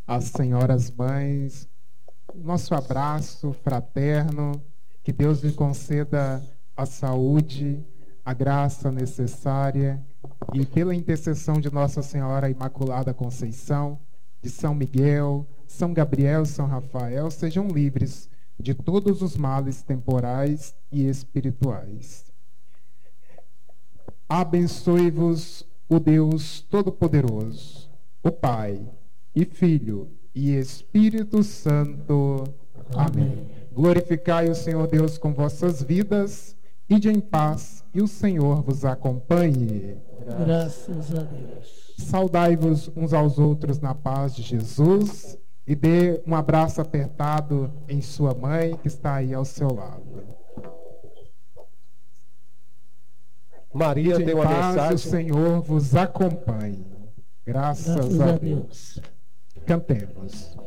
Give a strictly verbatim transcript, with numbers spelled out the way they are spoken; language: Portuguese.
às senhoras mães, nosso abraço fraterno, que Deus lhe conceda a saúde, a graça necessária e pela intercessão de Nossa Senhora Imaculada Conceição, de São Miguel, São Gabriel e São Rafael, sejam livres de todos os males temporais e espirituais. Abençoe-vos o Deus Todo-Poderoso, o Pai, e Filho, e Espírito Santo. Amém. Amém. Glorificai o Senhor Deus com vossas vidas, ide em paz, e o Senhor vos acompanhe. Graças a Deus. Saudai-vos uns aos outros na paz de Jesus e dê um abraço apertado em sua mãe, que está aí ao seu lado. Maria ide tem em uma paz, mensagem. o Senhor vos acompanhe. Graças, Graças a a Deus. Deus. Cantemos.